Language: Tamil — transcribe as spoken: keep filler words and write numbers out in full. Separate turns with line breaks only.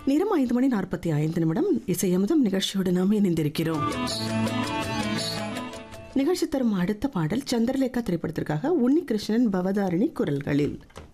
நேரம் ஐந்து மணி நாற்பத்தி ஐந்து நிமிடம். இசையமுதம் நிகழ்ச்சியோடு நாம் இணைந்திருக்கிறோம். நிகழ்ச்சி தரும் அடுத்த பாடல் சந்திரலேகா திரைப்படத்திற்காக உன்னிகிருஷ்ணன் பவதாரணி குரல்களில்.